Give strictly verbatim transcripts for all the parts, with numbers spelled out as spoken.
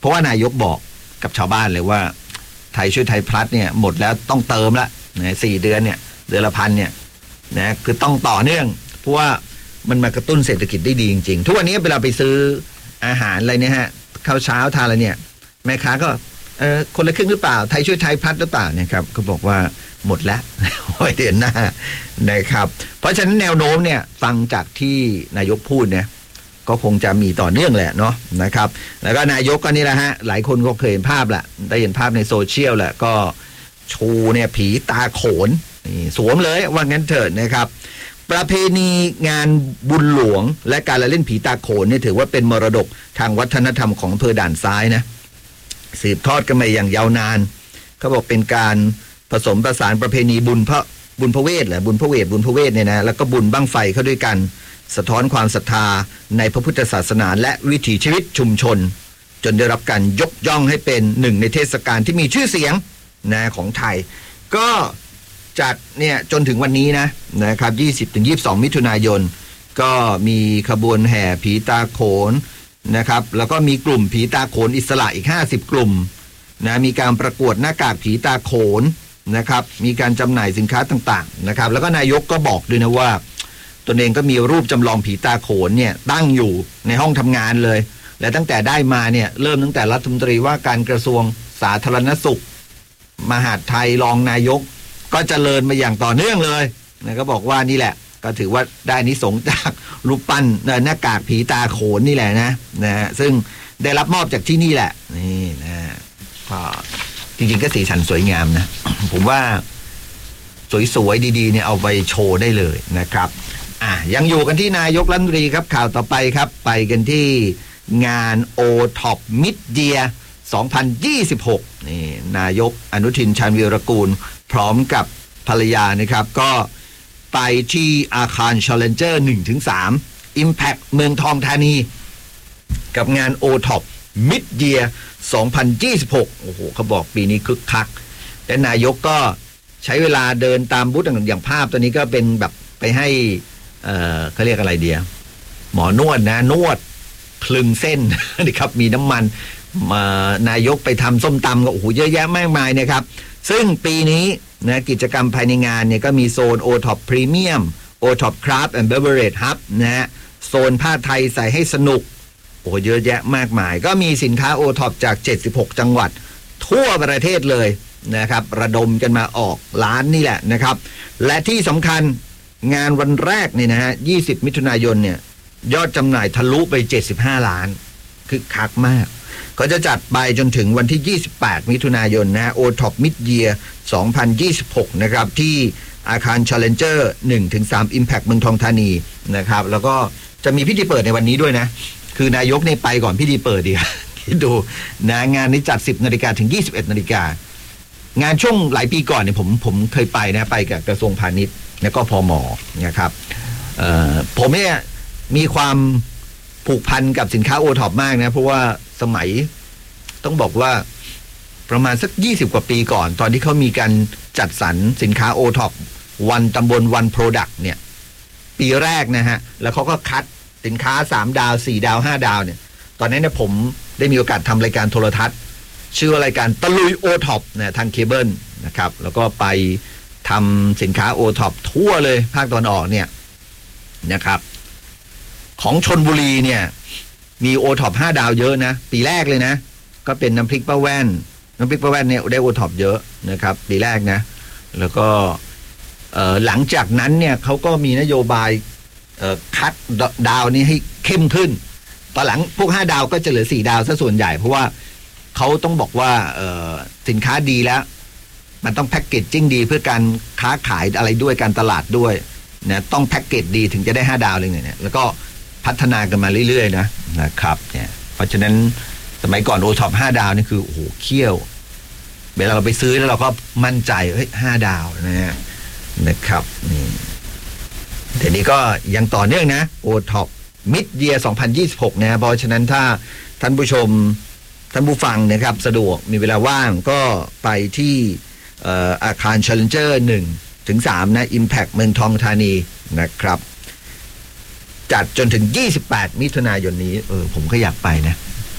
เพราะว่านายกบอกกับชาวบ้านเลยว่าไทยช่วยไทยพลัสเนี่ยหมดแล้วต้องเติมละนะสี่เดือนเนี่ยเดือนละพันเนี่ยนะคือต้องต่อเนื่องเพราะว่ามันมากระตุ้นเศรษฐกิจได้ดีจริงๆทุกวันนี้เวลาไปซื้ออาหารอะไรเนี่ยฮะข้าวเช้าทานอะไรเนี่ยแม่ค้าก็เออคนละครึ่งหรือเปล่าไทยช่วยไทยพลัสหรือเปล่าเนี่ยครับก็บอกว่าหมดแล้วไว้เดือนหน้านะครับเพราะฉะนั้นแนวโน้มเนี่ยฟังจากที่นายกพูดเนี่ยก็คงจะมีต่อเนื่องแหละเนาะนะครับแล้วก็นายกก็นี่แหละฮะหลายคนก็เคยเห็นภาพแหละได้เห็นภาพในโซเชียลแหละก็ชูเนี่ยผีตาโขนนี่สวมเลยว่างั้นเถิดนะครับประเพณีงานบุญหลวงและการละเล่นผีตาโขนเนี่ยถือว่าเป็นมรดกทางวัฒนธรรมของอำเภอด่านซ้ายนะสืบทอดกันมาอย่างยาวนานเขาบอกเป็นการผสมประสานประเพณีบุญพระบุญพระเวทแหละบุญพระเวทบุญพระเวทเนี่ยนะแล้วก็บุญบั้งไฟเข้าด้วยกันสะท้อนความศรัทธาในพระพุทธศาสนาและวิถีชีวิตชุมชนจนได้รับการยกย่องให้เป็นหนึ่งในเทศกาลที่มีชื่อเสียงนะของไทยก็จัดเนี่ยจนถึงวันนี้นะนะครับ ยี่สิบถึงยี่สิบสอง มิถุนายนก็มีขบวนแห่ผีตาโขนนะครับแล้วก็มีกลุ่มผีตาโขนอิสระอีกห้าสิบกลุ่มนะมีการประกวดหน้ากากผีตาโขนนะครับมีการจำหน่ายสินค้าต่างๆนะครับแล้วก็นายกก็บอกด้วยนะว่าตนเองก็มีรูปจำลองผีตาโขนเนี่ยตั้งอยู่ในห้องทำงานเลยและตั้งแต่ได้มาเนี่ยเริ่มตั้งแต่รัฐมนตรีว่าการกระทรวงสาธารณสุขมหาดไทยรองนายกก็เจริญมาอย่างต่อเนื่องเลยนะก็บอกว่านี่แหละก็ถือว่าได้อานิสงส์จากรูปปั้นหน้ากากผีตาโขนนี่แหละนะนะฮะซึ่งได้รับมอบจากที่นี่แหละนี่นะก็จริงๆก็สีสันสวยงามนะผมว่าสวยๆดีๆเนี่ยเอาไปโชว์ได้เลยนะครับอ่ะยังอยู่กันที่นายกรัฐมนตรีครับข่าวต่อไปครับไปกันที่งาน โอ ท็อป Mid-Year สองพันยี่สิบหกนี่นายกอนุทินชาญวีรกูลพร้อมกับภรรยานะครับก็ไปที่อาคาร Challenger หนึ่งถึงสาม Impact เมืองทองธานีกับงาน โอ ท็อป Mid-Year สองพันยี่สิบหกโอ้โหเขาบอกปีนี้คึกคักและนายกก็ใช้เวลาเดินตามบูธต่างๆอย่างภาพตัวนี้ก็เป็นแบบไปให้เอ่อเขาเรียกอะไรเดียหมอนวดนะนวดคลึงเส้นนะครับมีน้ำมันมานายกไปทำส้มตำก็โอ้โหเยอะแยะมากมายนะครับซึ่งปีนี้นะกิจกรรมภายในงานเนี่ยก็มีโซน โอ ท็อป Premium โอ ท็อป Craft and Beverage Hub นะฮะโซนผ้าไทยใส่ให้สนุกโอ้เยอะแยะมากมายก็มีสินค้า โอ ท็อป จากเจ็ดสิบหกจังหวัดทั่วประเทศเลยนะครับระดมกันมาออกร้านนี่แหละนะครับและที่สำคัญงานวันแรกเนี่ยนะฮะยี่สิบมิถุนายนเนี่ยยอดจำหน่ายทะลุไปเจ็ดสิบห้าล้านคือคักมากก็จะจัดไปจนถึงวันที่ยี่สิบแปดมิถุนายนนะฮะ โอ ท็อป Mid-Year สองพันยี่สิบหกนะครับที่อาคาร Challenger หนึ่งถึงสาม Impact เมืองทองธานีนะครับแล้วก็จะมีพิธีเปิดในวันนี้ด้วยนะคือนายกเนี่ยไปก่อนพิธีเปิดดีคิดดูนะงานนี้จัด สิบนาฬิกาถึงยี่สิบเอ็ดนาฬิกางานช่วงหลายปีก่อนเนี่ยผมผมเคยไปนะไปกับกระทรวงพาณิชย์แล้วก็พมนะครับเอ่อผมเนี่ยมีความผูกพันกับสินค้าโอท็อปมากนะเพราะว่าสมัยต้องบอกว่าประมาณสักยี่สิบกว่าปีก่อนตอนที่เขามีการจัดสรรสินค้าโอท็อปวันตำบลวันโปรดักต์เนี่ยปีแรกนะฮะแล้วเขาก็คัดสินค้าสามดาวสี่ดาวห้าดาวเนี่ยตอนนั้นเนี่ยผมได้มีโอกาสทำรายการโทรทัศน์ชื่อรายการตะลุยโอท็อปนะทางเคเบิลนะครับแล้วก็ไปทำสินค้าโอท็อปทั่วเลยภาคตะวันออกเนี่ยนะครับของชลบุรีเนี่ยมีโอท็อปห้าดาวเยอะนะปีแรกเลยนะก็เป็นน้ำพริกป้าแว่นน้ำพริกป้าแว่นเนี่ยได้โอท็อปเยอะนะครับปีแรกนะแล้วก็หลังจากนั้นเนี่ยเขาก็มีนโยบายคัดดาวนี้ให้เข้มขึ้นตอนหลังพวกห้าดาวก็จะเหลือสี่ดาวซะส่วนใหญ่เพราะว่าเขาต้องบอกว่าสินค้าดีแล้วมันต้องแพ็กเกจจิ้งดีเพื่อการค้าขายอะไรด้วยการตลาดด้วยนะต้องแพ็กเกจดีถึงจะได้ห้าดาวเลยเนี่ยแล้วก็พัฒนากันมาเรื่อยๆนะนะครับเนี่ยเพราะฉะนั้นสมัยก่อนโอท็อปห้าดาวนี่คือโอ้โหเขี้ยวเวลาเราไปซื้อแล้วเราก็มั่นใจเฮ้ยห้าดาวนะฮะนะครับนี่แต่นี้ก็ยังต่อเนื่องนะโอท็อปMid-Year สองพันยี่สิบหกนะเพราะฉะนั้นถ้าท่านผู้ชมท่านผู้ฟังนะครับสะดวกมีเวลาว่างก็ไปที่อาคาร Challenger หนึ่งถึงสามนะ Impact เมืองทองธานีนะครับจัดจนถึงยี่สิบแปดมิถุนายนนี้เออผมก็อยากไปนะ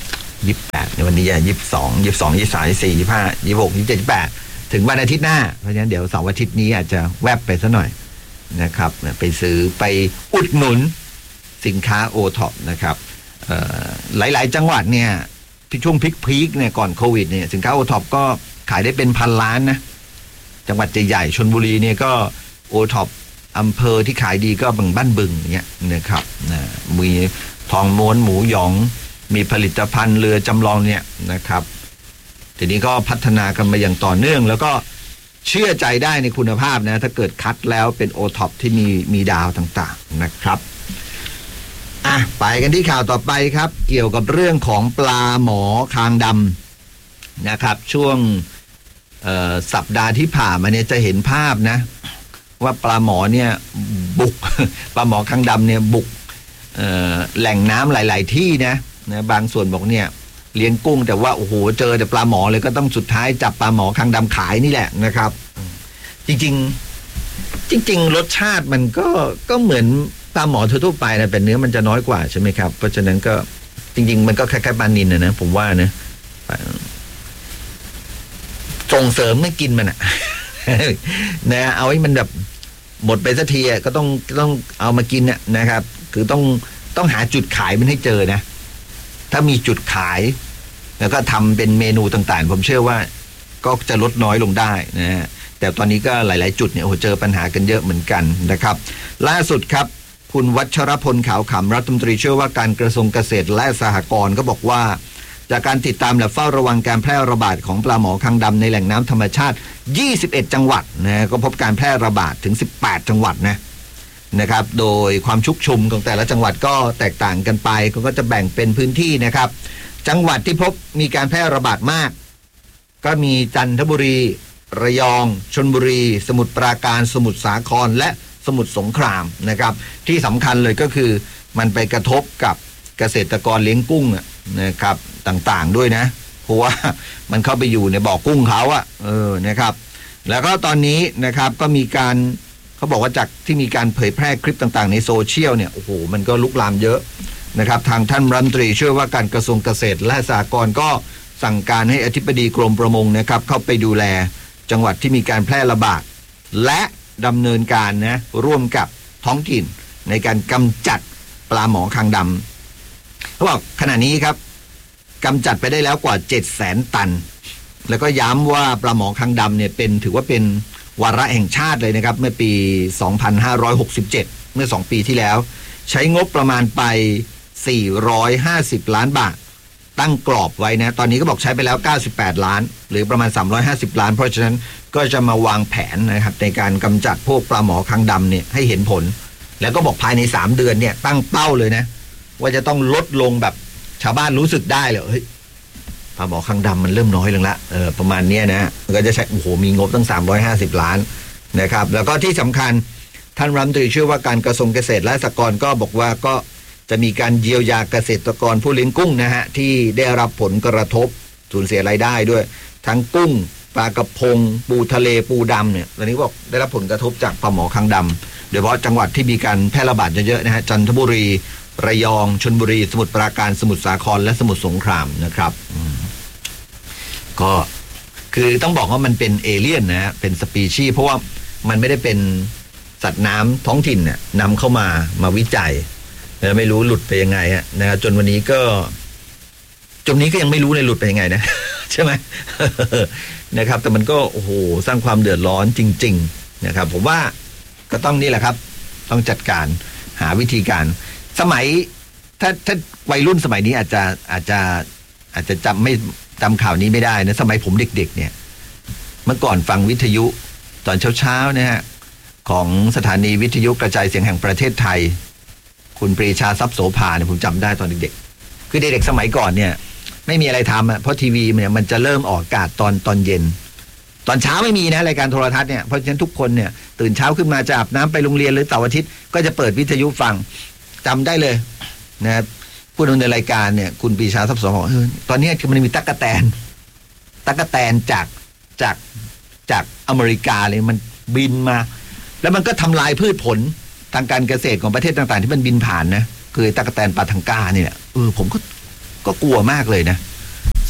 ยี่สิบแปดในวันนี้ยี่สิบสองยี่สิบสองยี่สิบสามยี่สิบสี่ยี่สิบห้ายี่สิบหกยี่สิบเจ็ดยี่สิบแปดถึงวันอาทิตย์หน้าเพราะฉะนั้นเดี๋ยวเสาร์อาทิตย์นี้อาจจะแวบไปซะหน่อยนะครับไปซื้อไปอุดหนุนสินค้าโอท็อปนะครับหลายๆจังหวัดเนี่ยช่วงพีคๆเนี่ยก่อนโควิดเนี่ยสินค้าโอท็อปก็ขายได้เป็นพันล้านนะจังหวัดใหญ่ๆชลบุรีเนี่ยก็โอท็อปอำเภอที่ขายดีก็บางบ้านบึงเนี่ยนะครับมีทองม้วนหมูหยองมีผลิตภัณฑ์เรือจำลองเนี่ยนะครับทีนี้ก็พัฒนากันมาอย่างต่อเนื่องแล้วก็เชื่อใจได้ในคุณภาพนะถ้าเกิดคัดแล้วเป็นโอท็อปที่มีมีดาวต่างๆนะครับอ่ะไปกันที่ข่าวต่อไปครับเกี่ยวกับเรื่องของปลาหมอคางดำนะครับช่วงสัปดาห์ที่ผ่านมาเนี่ยจะเห็นภาพนะว่าปลาหมอเนี่ยบุกปลาหมอคางดำเนี่ยบุกแหล่งน้ำหลายๆที่นะนะบางส่วนบอกเนี่ยเลี้ยงกุ้งแต่ว่าโอ้โหเจอแต่ปลาหมอเลยก็ต้องสุดท้ายจับปลาหมอคางดำขายนี่แหละนะครับจริงๆจริงๆรสชาติมันก็ก็เหมือนปลาหมอทั่วๆไปนะแต่เนื้อมันจะน้อยกว่าใช่ไหมครับเพราะฉะนั้นก็จริงๆมันก็คล้ายๆปลานิลนะนะผมว่านะส่งเสริมไม่กินมันอะนะเอาให้มันแบบหมดไปสักทีอ่ะก็ต้องต้องเอามากินน่ะนะครับคือต้องต้องหาจุดขายมันให้เจอนะถ้ามีจุดขายแล้วก็ทำเป็นเมนูต่างๆผมเชื่อว่าก็จะลดน้อยลงได้นะฮะแต่ตอนนี้ก็หลายๆจุดเนี่ยโอ้เจอปัญหากันเยอะเหมือนกันนะครับล่าสุดครับคุณวัชรพลขาวขำรัฐมนตรีช่วยว่าการกระทรวงเกษตรและสหกรณ์ก็บอกว่าจากการติดตามและเฝ้าระวังการแพร่ระบาดของปลาหมอคางดำในแหล่งน้ำธรรมชาติยี่สิบเอ็ดจังหวัดนะก็พบการแพร่ระบาดถึงสิบแปดจังหวัดนะนะครับโดยความชุกชุมของแต่ละจังหวัดก็แตกต่างกันไปก็จะแบ่งเป็นพื้นที่นะครับจังหวัดที่พบมีการแพร่ระบาดมากก็มีจันทบุรีระยองชลบุรีสมุทรปราการสมุทรสาครและสมุทรสงครามนะครับที่สำคัญเลยก็คือมันไปกระทบกับเกษตรกรเลี้ยงกุ้งนะครับต่างๆด้วยนะเพราะว่ามันเข้าไปอยู่ในบ่อกุ้งเขาอะเออนะครับแล้วก็ตอนนี้นะครับก็มีการเขาบอกว่าจากที่มีการเผยแพร่คลิปต่างๆในโซเชียลเนี่ยโอ้โหมันก็ลุกลามเยอะนะครับทางท่านรัฐมนตรีช่วยว่าการกระทรวงเกษตรและสหกรณ์ก็สั่งการให้อธิบดีกรมประมงนะครับเข้าไปดูแลจังหวัดที่มีการแพร่ระบาดและดำเนินการนะร่วมกับท้องถิ่นในการกำจัดปลาหมอคางดำเขาบอกขณะนี้ครับกำจัดไปได้แล้วกว่า เจ็ดแสน ตันแล้วก็ย้ำว่าปลาหมอคางดำเนี่ยเป็นถือว่าเป็นวาระแห่งชาติเลยนะครับเมื่อปีสองพันห้าร้อยหกสิบเจ็ดเมื่อสองปีที่แล้วใช้งบประมาณไปสี่ร้อยห้าสิบล้านบาทตั้งกรอบไว้นะตอนนี้ก็บอกใช้ไปแล้วเก้าสิบแปดล้านหรือประมาณสามร้อยห้าสิบล้านเพราะฉะนั้นก็จะมาวางแผนนะครับในการกำจัดพวกปลาหมอคางดำเนี่ยให้เห็นผลแล้วก็บอกภายในสามเดือนเนี่ยตั้งเป้าเลยนะว่าจะต้องลดลงแบบชาวบ้านรู้สึกได้เลยเฮ้ยปลาหมอคางดำมันเริ่มน้อยลงละเออประมาณเนี้ยนะก็จะใช้โอ้โหมีงบตั้งสามร้อยห้าสิบล้านนะครับแล้วก็ที่สำคัญท่านรัฐมนตรีช่วยว่าการกระทรวงเกษตรและสหกรณ์ก็บอกว่าก็จะมีการเยียวยาเกษตรกรผู้เลี้ยงกุ้งนะฮะที่ได้รับผลกระทบสูญเสียรายได้ด้วยทั้งกุ้งปลากระพงปูทะเลปูดำเนี่ยตอนนี้บอกได้รับผลกระทบจากปลาหมอคางดำโดยเฉพาะจังหวัดที่มีการแพร่ระบาดเยอะๆนะฮะจันทบุรีระยองชลบุรีสมุทรปราการสมุทรสาครและสมุทรสงครามนะครับก็คือต้องบอกว่ามันเป็นเอเลี่ยนนะฮะเป็นสปีชีส์เพราะว่ามันไม่ได้เป็นสัตว์น้ำท้องถิ่นเนี่ยนำเข้ามามาวิจัยแล้วไม่รู้หลุดไปยังไงฮะนะจนวันนี้ก็จนนี้ก็ยังไม่รู้เลยหลุดไปยังไงนะ ใช่ไหม นะครับแต่มันก็โอ้โหสร้างความเดือดร้อนจริงๆนะครับผมว่าก็ต้องนี่แหละครับต้องจัดการหาวิธีการสมัยถ้าถ้าวัยรุ่นสมัยนี้อาจจะอาจจะอาจจะจำไม่จำข่าวนี้ไม่ได้นะสมัยผมเด็กๆเนี่ยเมื่อก่อนฟังวิทยุตอนเช้าๆนะฮะของสถานีวิทยุกระจายเสียงแห่งประเทศไทยคุณปรีชาทรัพย์โสภาเนี่ยผมจำได้ตอนเด็กๆคือเด็กๆสมัยก่อนเนี่ยไม่มีอะไรทำอ่ะเพราะทีวีเนี่ยมันจะเริ่มออกอากาศตอนตอนเย็นตอนเช้าไม่มีนะรายการโทรทัศน์เนี่ยเพราะฉะนั้นทุกคนเนี่ยตื่นเช้าขึ้นมาจะอาบน้ำไปโรงเรียนหรือเสาร์อาทิตย์ก็จะเปิดวิทยุฟังจำได้เลยนะครับผู้ดำเนินรายการเนี่ยคุณปรีชาทรัพย์โสภาบอกเออตอนนี้คือมันมีตั๊กแตนตั๊กแตนจากจากจากอเมริกาเลยมันบินมาแล้วมันก็ทำลายพืชผลทางการเกษตรของประเทศต่างๆที่มันบินผ่านนะคือตั๊กแตนปาทังก้าเนี่ยเออผมก็ก็กลัวมากเลยนะ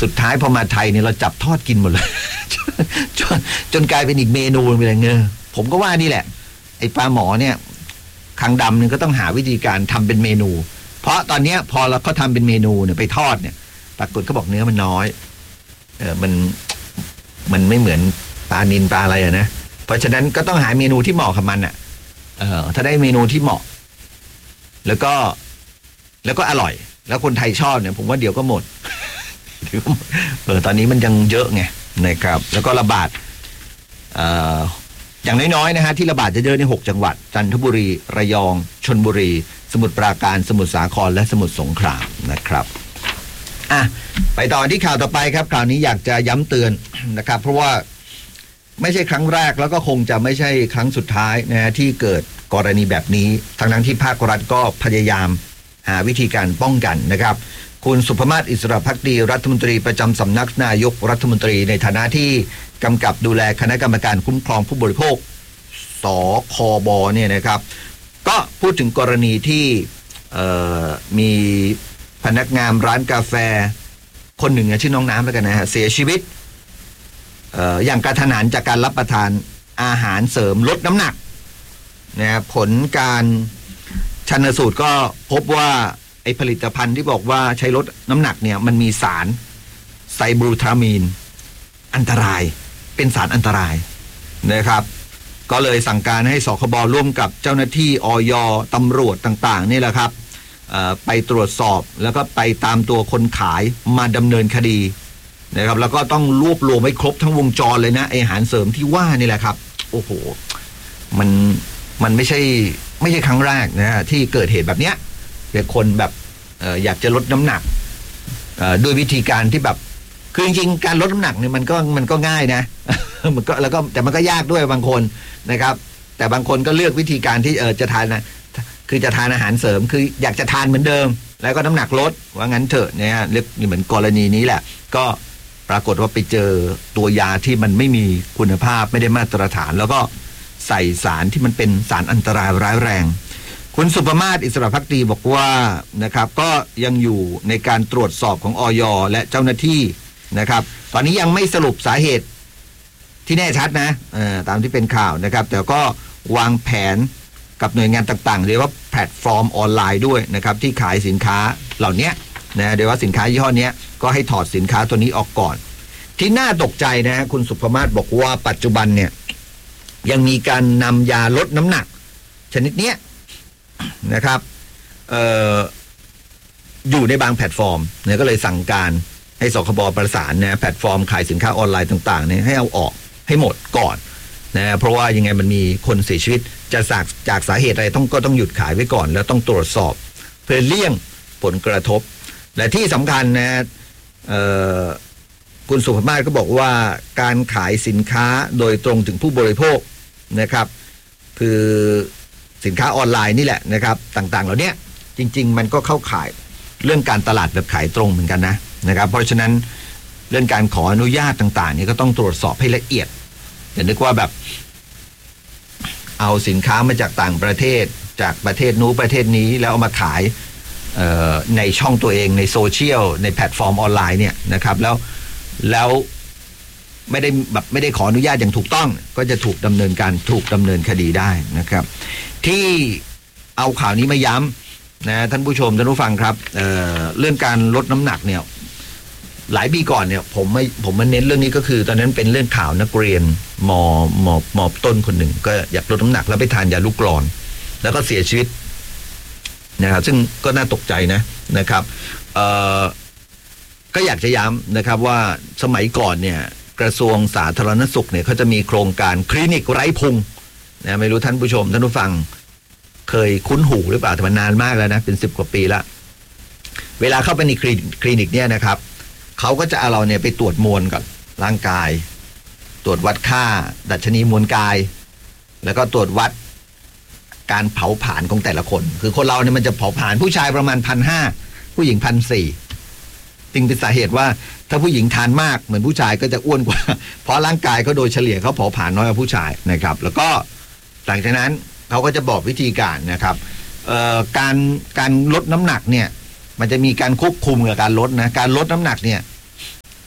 สุดท้ายพอมาไทยเนี่ยเราจับทอดกินหมดเลย จนจนกลายเป็นอีกเมนูไปเลยเงี้ยผมก็ว่านี่แหละไอ้ปลาหมอเนี่ยคางดำเนี่ยก็ต้องหาวิธีการทำเป็นเมนูเพราะตอนเนี้ยพอเราเขาทำเป็นเมนูเนี่ยไปทอดเนี่ยปรากฏเขาบอกเนื้อมันน้อยเออมันมันไม่เหมือนปลานิลปลาอะไรอะนะเพราะฉะนั้นก็ต้องหาเมนูที่เหมาะกับมันอ่ะเออถ้าได้เมนูที่เหมาะแล้วก็แล้วก็อร่อยแล้วคนไทยชอบเนี่ยผมว่าเดี๋ยวก็หมด เออตอนนี้มันยังเยอะไงนะครับแล้วก็ระบาดเอ่ออย่างน้อยๆนะฮะที่ระบาดจะเยอะในหกจังหวัดจันทบุรีระยองชลบุรีสมุทรปราการสมุทรสาครและสมุทรสงครามนะครับอ่ะไปต่อที่ข่าวต่อไปครับข่าวนี้อยากจะย้ำเตือนนะครับเพราะว่าไม่ใช่ครั้งแรกแล้วก็คงจะไม่ใช่ครั้งสุดท้ายนะฮะที่เกิดกรณีแบบนี้ทั้งนั้นที่ภาครัฐก็พยายามหาวิธีการป้องกันนะครับคุณสุภมาศอิสระภักดีรัฐมนตรีประจำสำนักนายกรัฐมนตรีในฐานะที่กำกับดูแลคณะกรรมการคุ้มครองผู้บริโภคสคบเนี่ยนะครับก็พูดถึงกรณีที่มีพนักงานร้านกาแฟคนหนึ่งชื่อน้องน้ำแล้วกันนะฮะเสียชีวิต อ, อย่างกระทันหันจากการรับประทานอาหารเสริมลดน้ำหนักนะผลการชันสูตรก็พบว่าไอผลิตภัณฑ์ที่บอกว่าใช้ลดน้ำหนักเนี่ยมันมีสารไซบูทรามีนอันตรายเป็นสารอันตรายนะครับก็เลยสั่งการให้สคบร่วมกับเจ้าหน้าที่อย.ตำรวจต่างๆนี่แหละครับไปตรวจสอบแล้วก็ไปตามตัวคนขายมาดำเนินคดีนะครับแล้วก็ต้องรวบรวมไว้ครบทั้งวงจรเลยนะอาหารเสริมที่ว่านี่แหละครับโอ้โหมันมันไม่ใช่ไม่ใช่ครั้งแรกนะที่เกิดเหตุแบบเนี้ยเด็กคนแบบเอ่ออยากจะลดน้ำหนักเอ่อด้วยวิธีการที่แบบคือจริงๆการลดน้ำหนักเนี่ยมันก็มันก็ง่ายนะ มันก็แล้วก็แต่มันก็ยากด้วยบางคนนะครับแต่บางคนก็เลือกวิธีการที่เออจะทานนะคือจะทานอาหารเสริมคืออยากจะทานเหมือนเดิมแล้วก็น้ำหนักลดว่างั้นเถอะเนี่ยเรียกเหมือนกรณีนี้แหละก็ปรากฏว่าไปเจอตัวยาที่มันไม่มีคุณภาพไม่ได้มาตรฐานแล้วก็ใส่สารที่มันเป็นสารอันตรายร้ายแรงคุณสุภมาศอิสระภักดีบอกว่านะครับก็ยังอยู่ในการตรวจสอบของอย.และเจ้าหน้าที่นะครับตอนนี้ยังไม่สรุปสาเหตุที่แน่ชัดนะตามที่เป็นข่าวนะครับแต่ก็วางแผนกับหน่วยงานต่างๆเรียกว่าแพลตฟอร์มออนไลน์ด้วยนะครับที่ขายสินค้าเหล่านี้นะเดี๋ยวว่าสินค้ายี่ห้อนี้ก็ให้ถอดสินค้าตัวนี้ออกก่อนที่น่าตกใจนะฮะคุณสุภมาศบอกว่าปัจจุบันเนี่ยยังมีการนำยาลดน้ำหนักชนิดเนี้ยนะครับเอ่ออยู่ในบางแพลตฟอร์มเนี่ยก็เลยสั่งการให้สคบประสานนะแพลตฟอร์มขายสินค้าออนไลน์ต่างๆเนี่ยให้เอาออกให้หมดก่อนนะเพราะว่ายังไงมันมีคนเสียชีวิตจะจากจากสาเหตุอะไรต้องก็ต้องหยุดขายไว้ก่อนแล้วต้องตรวจสอบเพื่อเลี่ยงผลกระทบและที่สำคัญนะเอ่อคุณสุภมาศก็บอกว่าการขายสินค้าโดยตรงถึงผู้บริโภคนะครับคือสินค้าออนไลน์นี่แหละนะครับต่างๆเหล่านี้จริงๆมันก็เข้าข่ายเรื่องการตลาดแบบขายตรงเหมือนกันนะนะครับเพราะฉะนั้นเรื่องการขออนุญาตต่างๆนี่ก็ต้องตรวจสอบให้ละเอียดอย่านึกว่าแบบเอาสินค้ามาจากต่างประเทศจากประเทศนู้นประเทศนี้แล้วเอามาขายในช่องตัวเองในโซเชียลในแพลตฟอร์มออนไลน์เนี่ยนะครับแล้วแล้วไม่ได้แบบไม่ได้ขออนุญาตอย่างถูกต้องก็จะถูกดำเนินการถูกดำเนินคดีได้นะครับที่เอาข่าวนี้มาย้ำนะท่านผู้ชมท่านผู้ฟังครับ เอ่อ เรื่องการลดน้ำหนักเนี่ยหลายปีก่อนเนี่ยผมไม่ผมมาเน้นเรื่องนี้ก็คือตอนนั้นเป็นเรื่องข่าวนักเรียนมมมต้นคนหนึ่งก็อยากลดน้ำหนักแล้วไปทานยาลูกกรอนแล้วก็เสียชีวิตนะครับซึ่งก็น่าตกใจนะนะครับเอ่อก็อยากจะย้ำนะครับว่าสมัยก่อนเนี่ยกระทรวงสาธารณสุขเนี่ยเขาจะมีโครงการคลินิกไร้พุงนะไม่รู้ท่านผู้ชมท่านผู้ฟังเคยคุ้นหูหรือเปล่าแต่มันนานมากแล้วนะเป็นสิบกว่าปีละเวลาเข้าไปในคลินิกเนี่ยนะครับเขาก็จะเอาเราเนี่ยไปตรวจมวลก่อนร่างกายตรวจวัดค่าดัชนีมวลกายแล้วก็ตรวจวัดการเผาผลาญของแต่ละคนคือคนเราเนี่ยมันจะเผาผลาญผู้ชายประมาณพันห้าผู้หญิงพันสี่จึงเป็นสาเหตุว่าถ้าผู้หญิงทานมากเหมือนผู้ชายก็จะอ้วนกว่าเพราะร่างกายเขาโดยเฉลี่ยเขาเผาผลาญน้อยกว่าผู้ชายนะครับแล้วก็หลังจากนั้นเขาก็จะบอกวิธีการนะครับเอ่อการการลดน้ำหนักเนี่ยมันจะมีการควบคุมกับการลดนะการลดน้ำหนักเนี่ย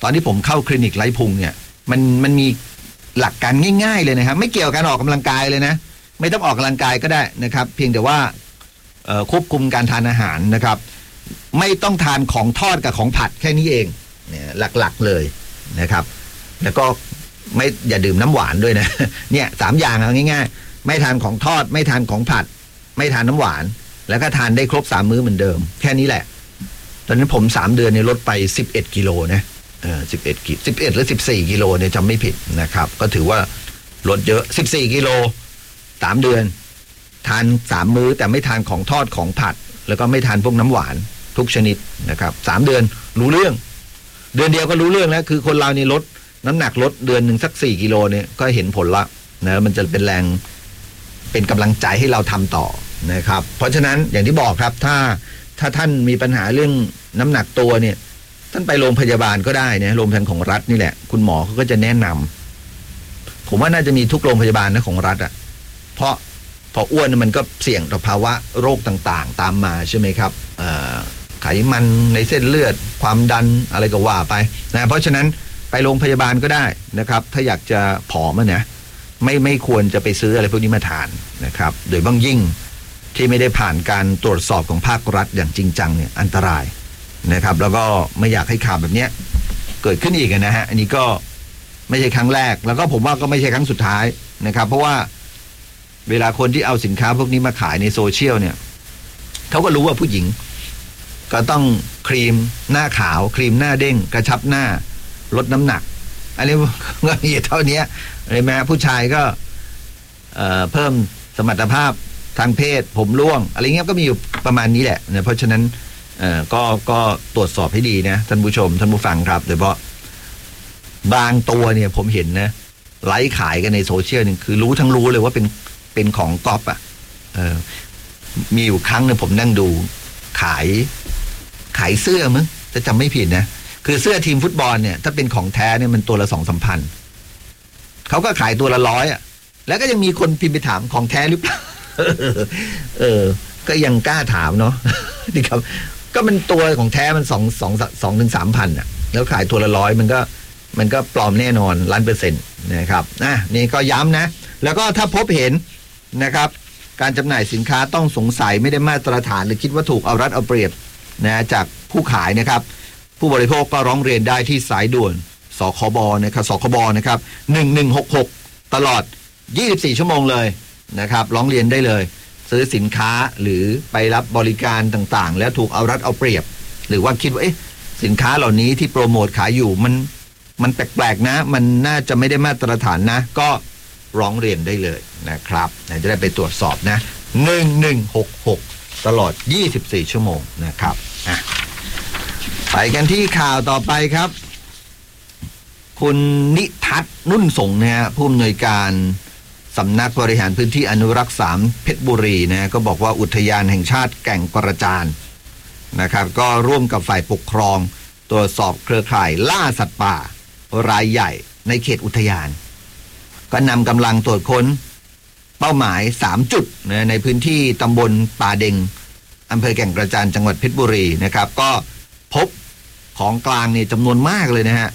ตอนที่ผมเข้าคลินิกไร้พุงเนี่ยมันมันมีหลักการง่ายๆเลยนะครับไม่เกี่ยวกับการออกกำลังกายเลยนะไม่ต้องออกกำลังกายก็ได้นะครับเพียงแต่ว่าควบคุมการทานอาหารนะครับไม่ต้องทานของทอดกับของผัดแค่นี้เองเนี่ยหลักๆเลยนะครับแล้วก็ไม่อย่าดื่มน้ำหวานด้วยนะเนี่ยสามอย่างเอาง่ายๆไม่ทานของทอดไม่ทานของผัดไม่ทานน้ำหวานแล้วก็ทานได้ครบสามมื้อเหมือนเดิมแค่นี้แหละตอนนั้นผมสามเดือนเนี่ยลดไปสิบเอ็ดกิโลนะเออสิบเอ็ดกิสิบเอ็ดหรือสิบสี่กิโลเนี่ยจำไม่ผิดนะครับก็ถือว่าลดเยอะสิบสี่กิโลสามเดือนทานสามมื้อแต่ไม่ทานของทอดของผัดแล้วก็ไม่ทานพวกน้ำหวานทุกชนิดนะครับสามเดือนรู้เรื่องเดือนเดียวก็รู้เรื่องแล้วคือคนเรานี่ลดน้ำหนักลดเดือนหนึ่งสักสี่กิโลเนี่ยก็เห็นผลละนะมันจะเป็นแรงเป็นกำลังใจให้เราทำต่อนะครับเพราะฉะนั้นอย่างที่บอกครับถ้าถ้าท่านมีปัญหาเรื่องน้ำหนักตัวเนี่ยท่านไปโรงพยาบาลก็ได้นะโรงพยาบาลของรัฐนี่แหละคุณหมอเขาก็จะแนะนำผมว่าน่าจะมีทุกโรงพยาบาลนะของรัฐอ่ะเพราะพออ้วนมันก็เสี่ยงต่อภาวะโรคต่างๆตามมาใช่ไหมครับไขมันในเส้นเลือดความดันอะไรก็ว่าไปนะเพราะฉะนั้นไปโรงพยาบาลก็ได้นะครับถ้าอยากจะผอมนะไม่ไม่ควรจะไปซื้ออะไรพวกนี้มาทานนะครับโดยบางยิ่งที่ไม่ได้ผ่านการตรวจสอบของภาครัฐอย่างจริงจังเนี่ยอันตรายนะครับแล้วก็ไม่อยากให้ข่าวแบบนี้เกิดขึ้นอีกนะฮะอันนี้ก็ไม่ใช่ครั้งแรกแล้วก็ผมว่าก็ไม่ใช่ครั้งสุดท้ายนะครับเพราะว่าเวลาคนที่เอาสินค้าพวกนี้มาขายในโซเชียลเนี่ยเขาก็รู้ว่าผู้หญิงก็ต้องครีมหน้าขาวครีมหน้าเด้งกระชับหน้าลดน้ำหนักอันนี้ก็มีเท่านี้เลยแม้ผู้ชายก็เอ่อเพิ่มสมรรถภาพทางเพศผมร่วงอะไรเงี้ยก็มีอยู่ประมาณนี้แหละนะเพราะฉะนั้นเอ่อก็ก็ตรวจสอบให้ดีนะท่านผู้ชมท่านผู้ฟังครับโดยเฉพาะบางตัวเนี่ยผมเห็นนะไลฟ์ขายกันในโซเชียลนี่คือรู้ทั้งรู้เลยว่าเป็นเป็นของก๊อปอ่ะเออมีอยู่ครั้งนึงผมนั่งดูขายขายเสื้อมั้งจะจำไม่ผิดนะคือเสื้อทีมฟุตบอลเนี่ยถ้าเป็นของแท้เนี่ยมันตัวละสองสามพันเขาก็ขายตัวละร้อยอ่ะแล้วก็ยังมีคนพิมพ์ไปถามของแท้หรือเปล่าเออก็ยังกล้าถามเนาะนี่ครับก็มันตัวของแท้มันสองสองสองถึงสามพันอ่ะแล้วขายตัวละร้อยมันก็มันก็ปลอมแน่นอนล้านเปอร์เซ็นต์นะครับอ่ะนี่ก็ย้ำนะแล้วก็ถ้าพบเห็นนะครับการจำหน่ายสินค้าต้องสงสัยไม่ได้มาตรฐานหรือคิดว่าถูกเอารัดเอาเปรียบนะจากผู้ขายนะครับผู้บริโภคก็ร้องเรียนได้ที่สายด่วนสคบนะครับสคบนะครับหนึ่งหนึ่งหกหกตลอดยี่สิบสี่ชั่วโมงเลยนะครับร้องเรียนได้เลยซื้อสินค้าหรือไปรับบริการต่างๆแล้วถูกเอารัดเอาเปรียบหรือว่าคิดว่าเอ๊ะสินค้าเหล่านี้ที่โปรโมทขายอยู่มันมันแปลกๆนะมันน่าจะไม่ได้มาตรฐานนะก็ร้องเรียนได้เลยนะครับจะได้ไปตรวจสอบนะหนึ่งหนึ่งหกหกตลอดยี่สิบสี่ชั่วโมงนะครับอ่ะไปกันที่ข่าวต่อไปครับคุณนิทัศน์นุ่นสงนะฮะผู้อำนวยการสำนักบริหารพื้นที่อนุรักษ์สามเพชรบุรีนะก็บอกว่าอุทยานแห่งชาติแก่งกระจานนะครับก็ร่วมกับฝ่ายปกครองตรวจสอบเครือข่ายล่าสัตว์ป่ารายใหญ่ในเขตอุทยานก็นำกำลังตรวจค้นเป้าหมายสามจุดนะในพื้นที่ตำบลป่าเด็งอำเภอแก่งกระจานจังหวัดเพชรบุรีนะครับก็พบของกลางเนี่ยจำนวนมากเลยนะฮะ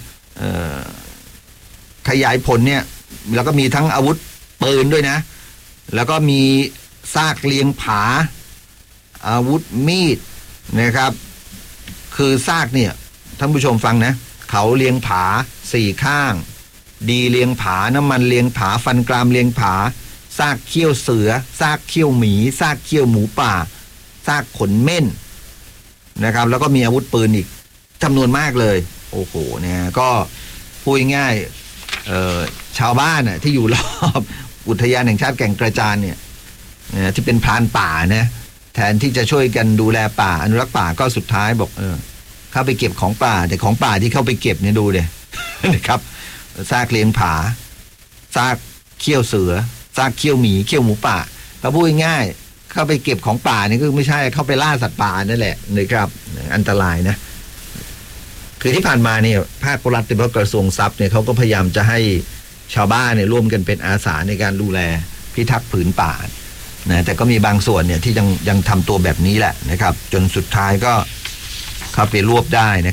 ขยายผลเนี่ยแล้วก็มีทั้งอาวุธปืนด้วยนะแล้วก็มีซากเลียงผาอาวุธมีดนะครับคือซากเนี่ยท่านผู้ชมฟังนะเขาเลียงผาสี่ข้างดีเลียงผาน้ำมันเลียงผาฟันกรามเลียงผาซากเขี้ยวเสือซากเขี้ยวหมีซากเขี้ยวหมูป่าซากขนเม่นนะครับแล้วก็มีอาวุธปืนอีกจำนวนมากเลยโอ้โหเนี่ยก็พูดง่ายๆเอ่อชาวบ้านน่ะที่อยู่รอบอุทยานแห่งชาติแก่งกระจานเนี่ยที่เป็นพรานป่านะแทนที่จะช่วยกันดูแลป่าอนุรักษ์ป่าก็สุดท้ายบอกเออเข้าไปเก็บของป่าแต่ของป่าที่เข้าไปเก็บเนี่ยดูเลยนะครับซากเลี้ยงผาซากเขี้ยวเสือซากเขี้ยวหมีเขี้ยวหมูป่าก็พูดง่ายๆเข้าไปเก็บของป่านี่ก็ไม่ใช่เข้าไปล่าสัตว์ป่านั่นแหละนะครับอันตรายนะคือที่ผ่านมาเนี่ยภาครัฐโดยเฉพาะกระทรวงทรัพย์เนี่ยเขาก็พยายามจะให้ชาวบ้านเนี่ยร่วมกันเป็นอาสาในการดูแลพิทักษ์ผืนป่านะแต่ก็มีบางส่วนเนี่ยที่ยังยังทำตัวแบบนี้แหละนะครับจนสุดท้ายก็เข้าไปรวบได้นะครับ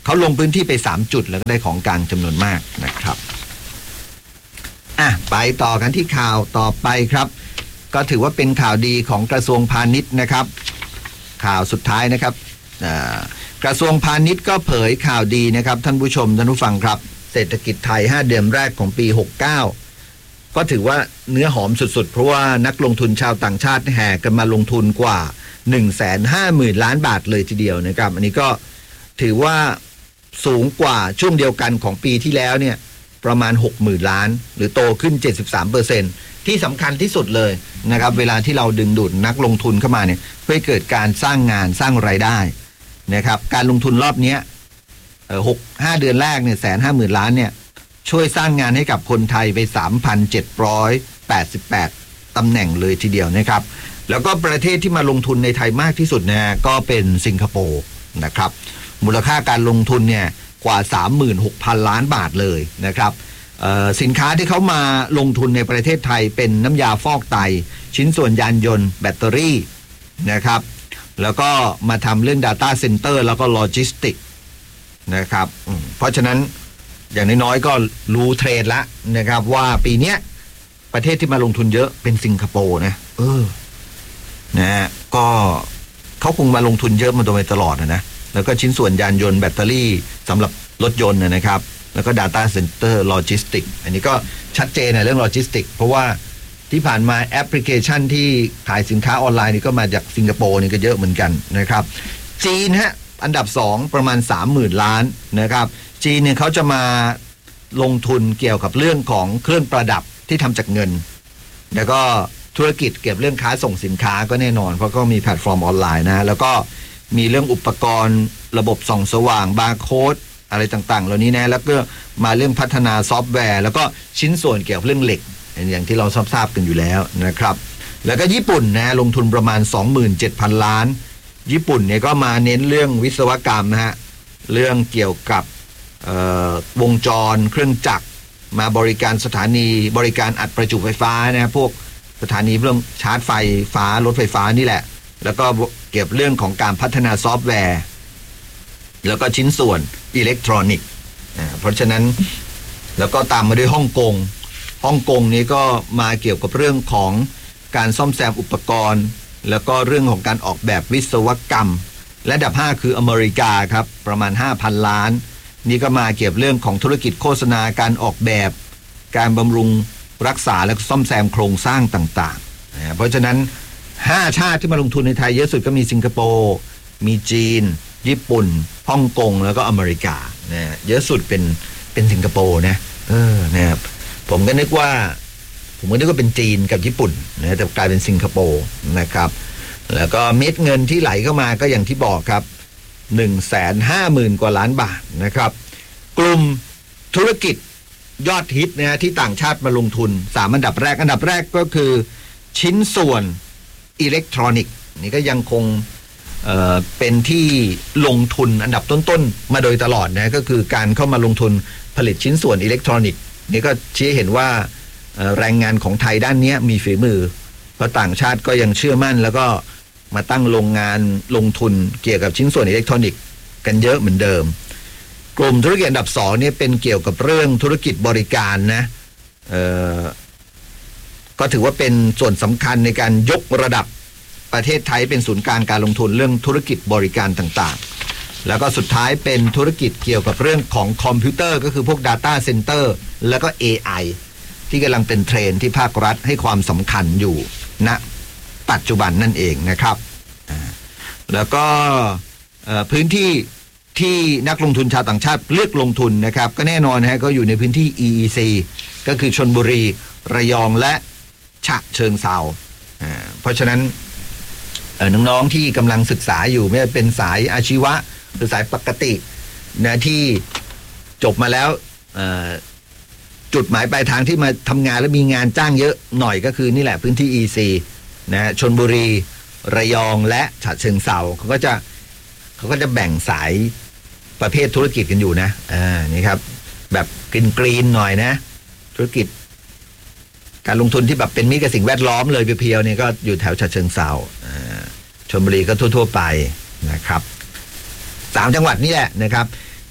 เขาลงพื้นที่ไปสามจุดแล้วก็ได้ของกลางจำนวนมากนะครับอ่ะไปต่อกันที่ข่าวต่อไปครับก็ถือว่าเป็นข่าวดีของกระทรวงพาณิชย์นะครับข่าวสุดท้ายนะครับกระทรวงพาณิชย์ก็เผยข่าวดีนะครับท่านผู้ชมท่านผู้ฟังครับเศรษฐกิจไทยห้าเดือนแรกของปีหกสิบเก้าก็ถือว่าเนื้อหอมสุดๆเพราะว่านักลงทุนชาวต่างชาติแห่กันมาลงทุนกว่า หนึ่งแสนห้าหมื่น ล้านบาทเลยทีเดียวนะครับอันนี้ก็ถือว่าสูงกว่าช่วงเดียวกันของปีที่แล้วเนี่ยประมาณ หกหมื่น ล้านหรือโตขึ้น เจ็ดสิบสามเปอร์เซ็นต์ ที่สำคัญที่สุดเลยนะครับเวลาที่เราดึงดูดนักลงทุนเข้ามาเนี่ยเพื่อให้เกิดการสร้างงานสร้างรายได้นะครับการลงทุนรอบนี้เอ่อหก ห้าเดือนแรกเนี่ย หนึ่งแสนห้าหมื่น ล้านเนี่ยช่วยสร้างงานให้กับคนไทยไป สามพันเจ็ดร้อยแปดสิบแปด ตำแหน่งเลยทีเดียวนะครับแล้วก็ประเทศที่มาลงทุนในไทยมากที่สุดนะก็เป็นสิงคโปร์นะครับมูลค่าการลงทุนเนี่ยกว่า สามหมื่นหกพัน ล้านบาทเลยนะครับสินค้าที่เขามาลงทุนในประเทศไทยเป็นน้ำยาฟอกไตชิ้นส่วนยานยนต์แบตเตอรี่นะครับแล้วก็มาทำเรื่อง Data Center แล้วก็โลจิสติกนะครับเพราะฉะนั้นอย่างน้อยๆก็รู้เทรดละนะครับว่าปีนี้ประเทศที่มาลงทุนเยอะเป็นสิงคโปร์นะเออนะฮะก็เขาคงมาลงทุนเยอะมาโดยตลอดนะแล้วก็ชิ้นส่วนยานยนต์แบตเตอรี่สำหรับรถยนต์นะครับแล้วก็ Data Center Logistics อันนี้ก็ชัดเจนในเรื่อง Logistics เพราะว่าที่ผ่านมาแอปพลิเคชันที่ขายสินค้าออนไลน์นี่ก็มาจากสิงคโปร์นี่ก็เยอะเหมือนกันนะครับจีนฮะอันดับสองประมาณ สามหมื่น ล้านนะครับจีนเนี่ยเขาจะมาลงทุนเกี่ยวกับเรื่องของเครื่องประดับที่ทำจากเงินแล้วก็ธุรกิจเกี่ยวกับเรื่องค้าส่งสินค้าก็แน่นอนเพราะก็มีแพลตฟอร์มออนไลน์นะแล้วก็มีเรื่องอุปกรณ์ระบบส่องสว่างบาร์โค้ดอะไรต่างๆเหล่านี้นะแล้วก็มาเรื่องพัฒนาซอฟต์แวร์แล้วก็ชิ้นส่วนเกี่ยวกับเรื่องเหล็กอย่างที่เราทราบกันอยู่แล้วนะครับแล้วก็ญี่ปุ่นนะลงทุนประมาณ สองหมื่นเจ็ดพัน ล้านญี่ปุ่นเนี่ยก็มาเน้นเรื่องวิศวกรรมนะฮะเรื่องเกี่ยวกับวงจรเครื่องจักรมาบริการสถานีบริการอัดประจุไฟฟ้านะพวกสถานีเรื่องชาร์จไฟฟ้ารถไฟฟ้านี่แหละแล้วก็เกี่ยวกับเรื่องของการพัฒนาซอฟต์แวร์แล้วก็ชิ้นส่วนอิเล็กทรอนิกส์เพราะฉะนั้นแล้วก็ตามมาด้วยฮ่องกงฮ่องกงนี้ก็มาเกี่ยวกับเรื่องของการซ่อมแซมอุปกรณ์แล้วก็เรื่องของการออกแบบวิศวกรรมและอันดับห้าคืออเมริกาครับประมาณ ห้าพัน ล้านนี่ก็มาเกี่ยวกับเรื่องของธุรกิจโฆษณาการออกแบบการบำรุงรักษาและซ่อมแซมโครงสร้างต่างๆเพราะฉะนั้นห้าชาติที่มาลงทุนในไทยเยอะสุดก็มีสิงคโปร์มีจีนญี่ปุ่นฮ่องกงแล้วก็อเมริกานะเยอะสุดเป็นเป็นสิงคโปร์นะเออนะครับผมก็นึกว่าผมก็นึกว่าเป็นจีนกับญี่ปุ่นนะแต่กลายเป็นสิงคโปร์นะครับแล้วก็เม็ดเงินที่ไหลเข้ามาก็อย่างที่บอกครับ หนึ่งแสนห้าหมื่น กว่าล้านบาทนะครับกลุ่มธุรกิจยอดฮิตนะที่ต่างชาติมาลงทุนสามอันดับแรกอันดับแรกก็คือชิ้นส่วนอิเล็กทรอนิกส์นี่ก็ยังคงเอ่อเป็นที่ลงทุนอันดับต้นๆมาโดยตลอดนะก็คือการเข้ามาลงทุนผลิตชิ้นส่วนอิเล็กทรอนิกส์นี่ก็ชี้เห็นว่าแรงงานของไทยด้านนี้มีฝีมือเพราะต่างชาติก็ยังเชื่อมั่นแล้วก็มาตั้งโรงงานลงทุนเกี่ยวกับชิ้นส่วนอิเล็กทรอนิกส์กันเยอะเหมือนเดิมกลุ่มธุรกิจอันดับสองนี่เป็นเกี่ยวกับเรื่องธุรกิจบริการนะเอ่อก็ถือว่าเป็นส่วนสำคัญในการยกระดับประเทศไทยเป็นศูนย์กลางการลงทุนเรื่องธุรกิจบริการต่างๆแล้วก็สุดท้ายเป็นธุรกิจเกี่ยวกับเรื่องของคอมพิวเตอร์ก็คือพวก Data Center แล้วก็ เอ ไอ ที่กำลังเป็นเทรนด์ที่ภาครัฐให้ความสำคัญอยู่ณปัจจุบันนั่นเองนะครับแล้วก็พื้นที่ที่นักลงทุนชาวต่างชาติเลือกลงทุนนะครับก็แน่นอนนะฮะก็อยู่ในพื้นที่ อี อี ซี ก็คือชลบุรีระยองและฉะเชิงเทราเพราะฉะนั้นน้องๆที่กำลังศึกษาอยู่ไม่ว่าเป็นสายอาชีวะหรือสายปกตินะที่จบมาแล้วจุดหมายปลายทางที่มาทำงานแล้วมีงานจ้างเยอะหน่อยก็คือนี่แหละพื้นที่ อี ซี นะชลบุรีระยองและฉะเชิงเทราเขาก็จะเขาก็จะแบ่งสายประเภทธุรกิจกันอยู่นะอ่านี่ครับแบบกรีนกรีนหน่อยนะธุรกิจการลงทุนที่แบบเป็นมิตรกับสิ่งแวดล้อมเลยเพียวๆเนี่ยก็อยู่แถวฉะเชิงเทราอ่าชลบุรีก็ทั่วๆไปนะครับสามจังหวัดนี่แหละนะครับ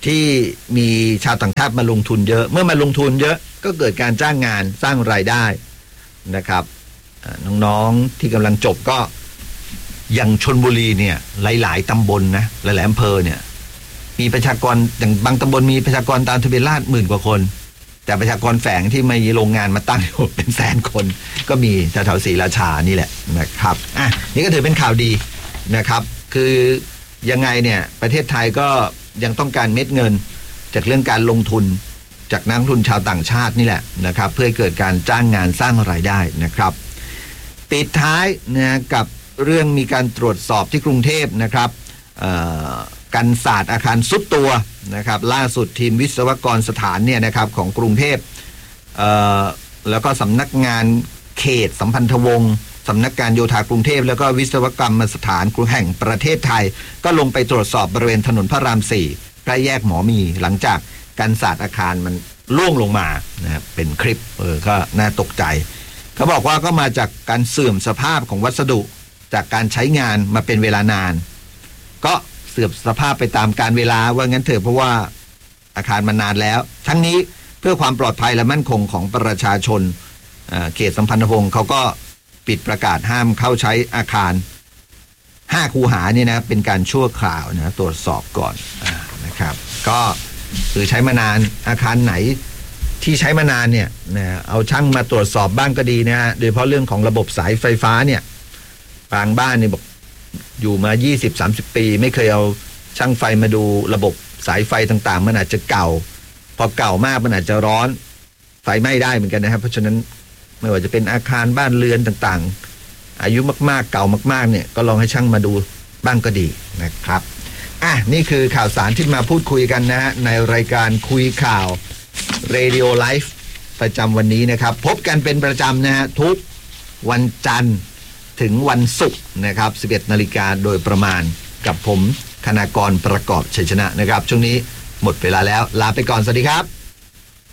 ที่มีชาวต่างชาติมาลงทุนเยอะเมื่อมาลงทุนเยอะก็เกิดการจ้างงานสร้างรายได้นะครับน้องๆที่กำลังจบก็อย่างชลบุรีเนี่ยหลายๆตำบลนะหลายๆอำเภอเนี่ยมีประชากรอย่างบางตำบลมีประชากรตามทะเบียนราษฎร์หมื่นกว่าคนแต่ประชากรแฝงที่มีโรงงานมาตั้งอยู่เป็นแสนคนก็มีแถวๆศรีราชานี่แหละนะครับอ่ะนี่ก็ถือเป็นข่าวดีนะครับคือยังไงเนี่ยประเทศไทยก็ยังต้องการเม็ดเงินจากเรื่องการลงทุนจากนักลงทุนชาวต่างชาตินี่แหละนะครับเพื่อให้เกิดการจ้างงานสร้างรายได้นะครับปิดท้ายนะกับเรื่องมีการตรวจสอบที่กรุงเทพนะครับกันศาสตร์อาคารซุดตัวนะครับล่าสุดทีมวิศวกรสถานเนี่ยนะครับของกรุงเทพแล้วก็สำนักงานเขตสัมพันธวงศ์สำนักการโยธากรุงเทพแล้วก็วิศวกรรมสถานกรุงแห่งประเทศไทยก็ลงไปตรวจสอบบริเวณถนนพระรามสี่ใกล้แยกหมอมีหลังจากกันศาสตร์อาคารมันล่วงลงมานะครับเป็นคลิปเออก็น่าตกใจเขาบอกว่าก็มาจากการเสื่อมสภาพของวัสดุจากการใช้งานมาเป็นเวลานานก็เสื่อมสภาพไปตามการเวลาว่างั้นเถอะเพราะว่าอาคารมันนานแล้วทั้งนี้เพื่อความปลอดภัยและมั่นคงของประชาชนเขตสัมพันธวงศ์เขาก็ปิดประกาศห้ามเข้าใช้อาคารห้าคูหาเนี่ยนะเป็นการชั่วคราวนะตรวจสอบก่อนอนะครับก็คือใช้มานานอาคารไหนที่ใช้มานานเนี่ยนะเอาช่างมาตรวจสอบบ้างก็ดีนะฮะโดยเฉพาะเรื่องของระบบสายไฟฟ้าเนี่ยบางบ้านเนี่ยบอกอยู่มา ยี่สิบถึงสามสิบ ปีไม่เคยเอาช่างไฟมาดูระบบสายไฟต่างๆมันอาจจะเก่าพอเก่ามากมันอาจจะร้อนไฟไหม้ได้เหมือนกันนะครับเพราะฉะนั้นไม่ว่าจะเป็นอาคารบ้านเรือนต่างๆอายุมากๆเก่ามากๆเนี่ยก็ลองให้ช่างมาดูบ้างก็ดีนะครับอ่ะนี่คือข่าวสารที่มาพูดคุยกันนะฮะในรายการคุยข่าว Radio Life ประจำวันนี้นะครับพบกันเป็นประจำนะฮะทุกวันจันทร์ถึงวันศุกร์นะครับ สิบเอ็ดนาฬิกาโดยประมาณกับผมคณากรประกอบชัยชนะนะครับช่วงนี้หมดเวลาแล้วลาไปก่อนสวัสดีครับ